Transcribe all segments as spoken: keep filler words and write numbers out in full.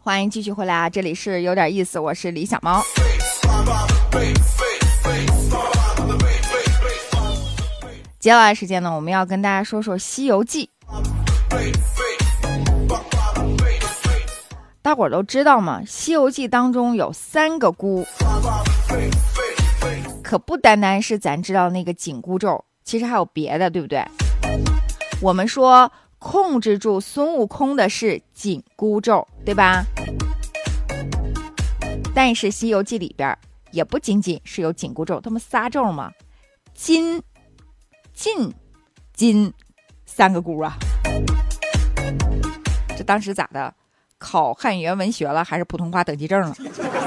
欢迎继续回来啊！这里是有点意思，我是李小猫。接下来时间呢，我们要跟大家说说《西游记》。大伙儿都知道吗？《西游记》当中有三个姑，可不单单是咱知道那个紧箍咒，其实还有别的，对不对？我们说控制住孙悟空的是紧箍咒，对吧？但是《西游记》里边也不仅仅是有紧箍咒，他们仨咒嘛，金、进、金三个箍啊。这当时咋的？考汉语言文学了，还是普通话等级证了？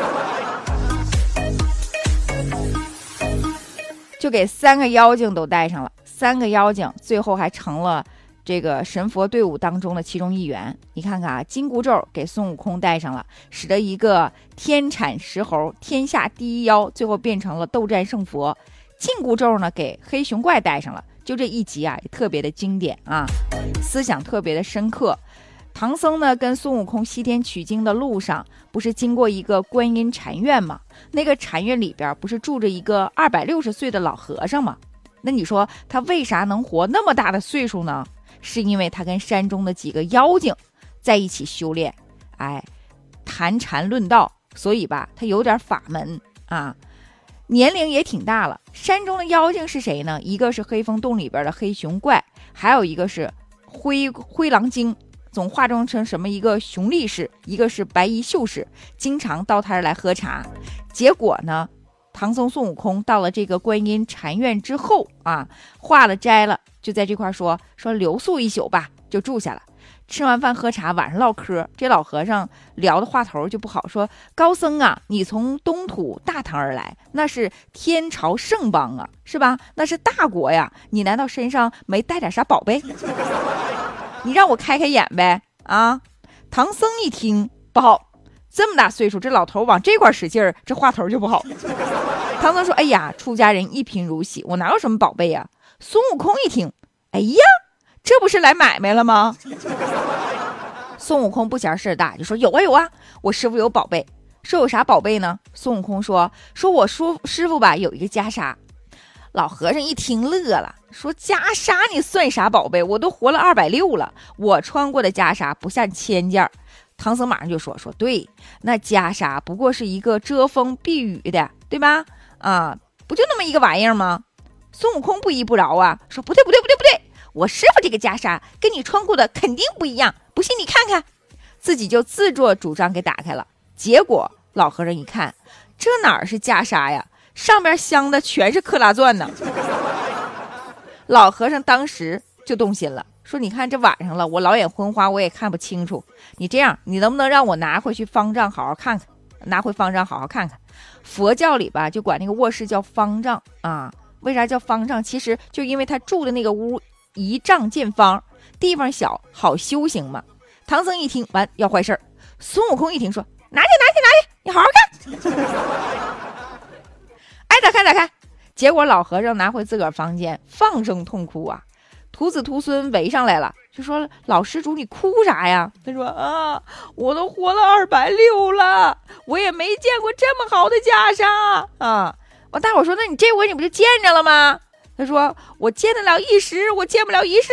就给三个妖精都带上了，三个妖精最后还成了这个神佛队伍当中的其中一员。你看看啊，金箍咒给孙悟空带上了，使得一个天产石猴天下第一妖最后变成了斗战胜佛。禁箍咒呢给黑熊怪带上了，就这一集啊也特别的经典啊，思想特别的深刻。唐僧呢跟孙悟空西天取经的路上，不是经过一个观音禅院吗？那个禅院里边不是住着一个二百六十岁的老和尚吗？那你说他为啥能活那么大的岁数呢？是因为他跟山中的几个妖精在一起修炼，哎，谈禅论道，所以吧他有点法门啊，年龄也挺大了。山中的妖精是谁呢？一个是黑风洞里边的黑熊怪，还有一个是灰灰狼精，总化妆成什么一个熊力士，一个是白衣秀士，经常到他这来喝茶。结果呢，唐僧孙悟空到了这个观音禅院之后啊，化了斋了，就在这块说说留宿一宿吧，就住下了。吃完饭喝茶，晚上唠嗑，这老和尚聊的话头就不好，说高僧啊，你从东土大唐而来，那是天朝圣邦啊，是吧？那是大国呀，你难道身上没带点啥宝贝？你让我开开眼呗啊！唐僧一听不好，这么大岁数，这老头往这块使劲儿，这话头就不好。唐僧说：“哎呀，出家人一贫如洗，我哪有什么宝贝呀？”孙悟空一听，哎呀，这不是来买卖了吗？孙悟空不嫌事大，就说：“有啊有啊，我师傅有宝贝。”说有啥宝贝呢？孙悟空说：“说我叔师傅吧有一个袈裟。”老和尚一听乐了，说：“袈裟你算啥宝贝？我都活了二百六了，我穿过的袈裟不下千件。”唐僧马上就说：“说对，那袈裟不过是一个遮风避雨的，对吧？啊，不就那么一个玩意儿吗？”孙悟空不依不饶啊，说：“不对不对不对不对，我师傅这个袈裟跟你穿过的肯定不一样，不信你看看。”自己就自作主张给打开了。结果老和尚一看，这哪是袈裟呀？上边镶的全是克拉钻呢。老和尚当时就动心了，说：“你看这晚上了，我老眼昏花，我也看不清楚。你这样，你能不能让我拿回去方丈好好看看？拿回方丈好好看看。”佛教里吧，就管那个卧室叫方丈啊。为啥叫方丈？其实就因为他住的那个屋一丈见方，地方小，好修行嘛。唐僧一听完要坏事儿，孙悟空一听说：“拿去拿去拿去，你好好看。”爱咋看咋看。结果老和尚拿回自个儿房间，放声痛哭啊！徒子徒孙围上来了，就说：“老施主，你哭啥呀？”他说：“啊，我都活了二百六了，我也没见过这么好的袈裟啊！”完，大伙说：“那你这回你不就见着了吗？”他说：“我见得了一时，我见不了一世。”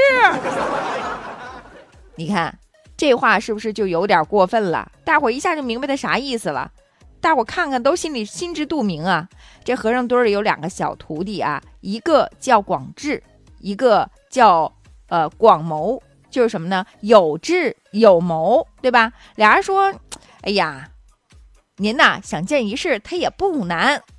你看这话是不是就有点过分了？大伙一下就明白他啥意思了。大伙看看都心里心知肚明啊。这和尚堆里有两个小徒弟啊，一个叫广智，一个叫呃广谋，就是什么呢？有智有谋，对吧？俩人说：“哎呀，您呐想见一世他也不难